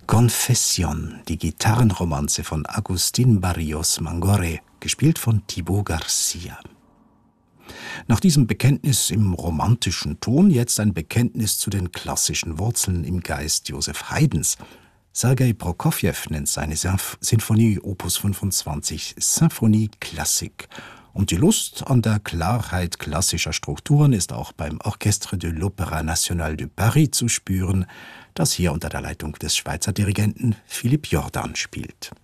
Confession, die Gitarrenromanze von Agustín Barrios Mangoré, gespielt von Thibaut Garcia. Nach diesem Bekenntnis im romantischen Ton jetzt ein Bekenntnis zu den klassischen Wurzeln im Geist Joseph Haydns. Sergei Prokofjew nennt seine Sinfonie Opus 25 Symphonie Classique. Und die Lust an der Klarheit klassischer Strukturen ist auch beim Orchestre de l'Opéra National de Paris zu spüren, das hier unter der Leitung des Schweizer Dirigenten Philipp Jordan spielt.